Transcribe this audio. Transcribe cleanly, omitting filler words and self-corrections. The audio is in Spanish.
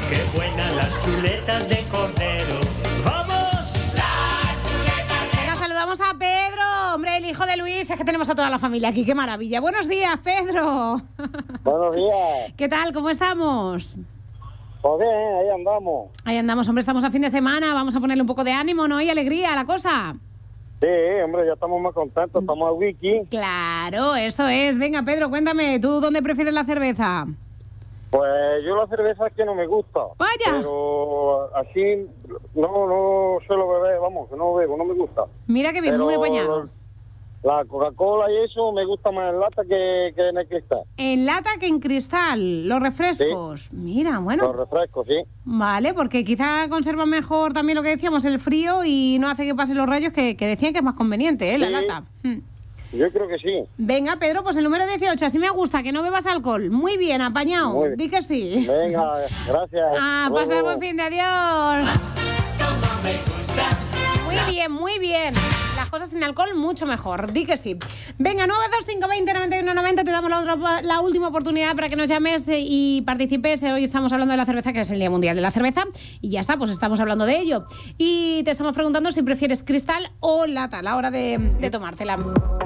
qué buenas las chuletas de cordero. ¡Vamos! Las chuletas. Venga, saludamos a Pedro, hombre, el hijo de Luis. Es que tenemos a toda la familia aquí, qué maravilla. Buenos días, Pedro. Buenos días. ¿Qué tal? ¿Cómo estamos? Pues bien, ahí andamos. Ahí andamos, hombre, estamos a fin de semana. Vamos a ponerle un poco de ánimo, ¿no? Y alegría a la cosa. Sí, hombre, ya estamos más contentos, estamos a wiki. Claro, eso es. Venga, Pedro, cuéntame, ¿tú dónde prefieres la cerveza? Pues yo la cerveza es que no me gusta. Vaya. Pero así no suelo beber, vamos, que no bebo, no me gusta. Mira qué bien, Pero muy apañado. La Coca-Cola y eso me gusta más en lata que en el cristal. En lata que en cristal, los refrescos. Sí. Mira, bueno. Los refrescos, sí. Vale, porque quizá conserva mejor también lo que decíamos, el frío, y no hace que pasen los rayos, que decían que es más conveniente, ¿eh? La Sí. lata. Yo creo que sí. Venga, Pedro, pues el número 18, así me gusta, que no bebas alcohol. Muy bien, apañado. Muy bien. Di que sí. Venga, gracias. Ah, Hasta pasar luego. buen fin de adiós. Como me gusta. Muy bien, muy bien. Las cosas sin alcohol mucho mejor, di que sí. Venga, 925209190, te damos la última oportunidad para que nos llames y participes. Hoy estamos hablando de la cerveza, que es el Día Mundial de la Cerveza, y ya está, pues estamos hablando de ello. Y te estamos preguntando si prefieres cristal o lata a la hora de tomártela.